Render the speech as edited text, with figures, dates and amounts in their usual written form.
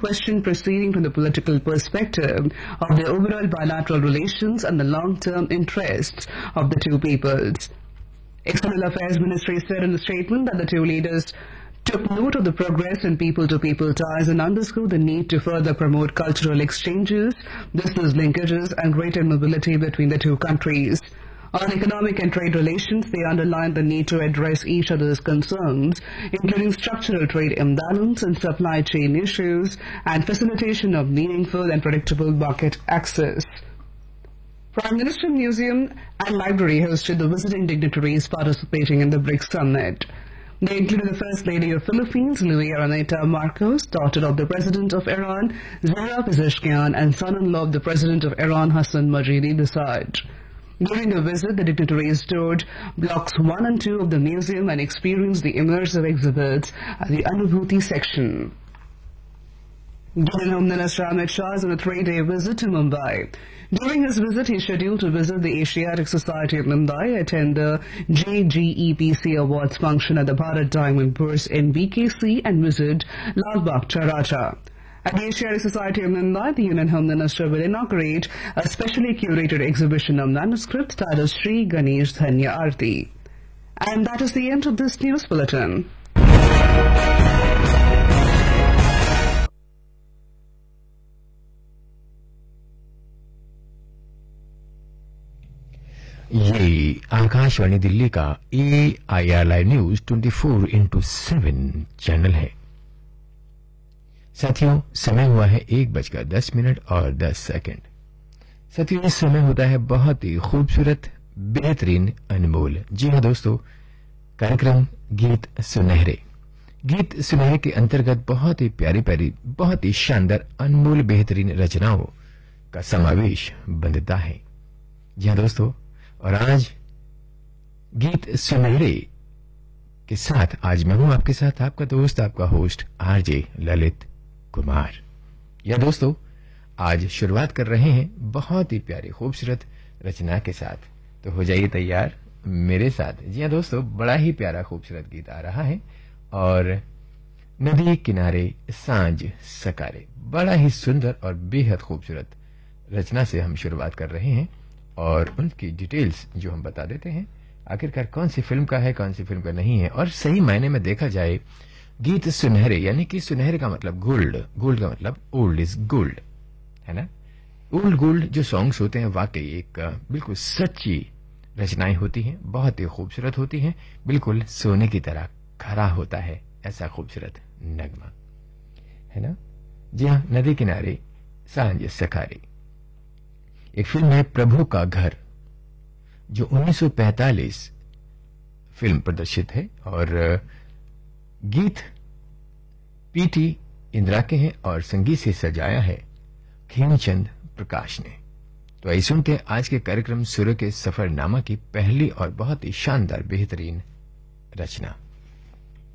question proceeding from the political perspective of the overall bilateral relations and the long-term interests of the two peoples. External Affairs Ministry said in a statement that the two leaders took note of the progress in people-to-people ties and underscored the need to further promote cultural exchanges, business linkages and greater mobility between the two countries. On economic and trade relations, they underlined the need to address each other's concerns, including structural trade imbalance and supply chain issues, and facilitation of meaningful and predictable market access. Prime Minister Museum and Library hosted the visiting dignitaries participating in the BRICS Summit. They included the First Lady of Philippines, Louis Araneta Marcos, daughter of the President of Iran, Zahra Pezeshkian, and son-in-law of the President of Iran, Hassan Majidi II. During the visit, the dignitaries toured blocks 1 and 2 of the museum and experienced the immersive exhibits at the Anubhuti section. Indian Home Minister Amit Shah is on a 3-day visit to Mumbai. During his visit, he is scheduled to visit the Asiatic Society of Mumbai, attend the JGEPC Awards function at the Bharat Diamond Bourse in BKC, and visit Lal Bagh Charata. At the Asiatic Society of Mumbai, the Union Home Minister will inaugurate a specially curated exhibition of manuscripts titled Sri Ganesh Dhanya Arti. And that is the end of this news bulletin. ये आकाशवाणी दिल्ली का AIR live news 24/7 channel है। साथियों, समय हुआ है 1:10 और 10 second. साथियों, इस समय होता है बहुत ही खूबसूरत, बेहतरीन, अनमोल, जी हाँ दोस्तों, कार्यक्रम गीत सुनहरे। गीत सुनहरे के अंतर्गत बहुत ही प्यारी प्यारी, बहुत ही शानदार, अनमोल, बेहतरीन रचनाओं का समावेश बनता है। जी हाँ दोस्तों, और आज गीत सुनहरे के साथ आज मैं हूं आपके साथ, आपका दोस्त, आपका होस्ट RJ ललित कुमार। या दोस्तों, आज शुरुआत कर रहे हैं बहुत ही प्यारी खूबसूरत रचना के साथ, तो हो जाइए तैयार मेरे साथ। जी हाँ दोस्तों, बड़ा ही प्यारा खूबसूरत गीत आ रहा है और नदी किनारे सांझ सकारे, बड़ा ही सुंदर और बेहद खूबसूरत रचना से हम शुरुआत कर रहे हैं और उनकी डिटेल्स जो हम बता देते हैं, आखिरकार कौन सी फिल्म का है, कौन सी फिल्म का नहीं है। और सही मायने में देखा जाए, गीत सुनहरे यानी कि सुनहरे का मतलब गोल्ड, गोल्ड का मतलब ओल्ड इज गोल्ड, है ना। ओल्ड गोल्ड जो सॉन्ग्स होते हैं वाकई एक बिल्कुल सच्ची रचनाएं होती हैं, बहुत ही खूबसूरत होती हैं, बिल्कुल सोने की तरह खरा होता है ऐसा खूबसूरत नगमा, है ना। जी हाँ, नदी किनारे सांझ सखारे एक फिल्म है प्रभु का घर, जो 1945 फिल्म प्रदर्शित है और गीत PT इंदिरा के हैं और संगीत से सजाया है खेमचंद प्रकाश ने। तो आइए सुनते हैं आज के कार्यक्रम सूर्य के सफरनामा की पहली और बहुत ही शानदार बेहतरीन रचना।